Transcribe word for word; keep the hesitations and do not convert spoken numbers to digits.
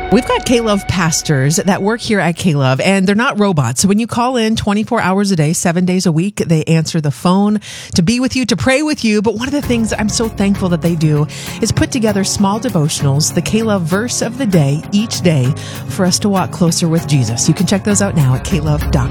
We've got K-Love pastors that work here at K-Love, and they're not robots. So when you call in twenty-four hours a day, seven days a week, they answer the phone to be with you, to pray with you. But one of the things I'm so thankful that they do is put together small devotionals, the K-Love verse of the day, each day, for us to walk closer with Jesus. You can check those out now at K Love dot com.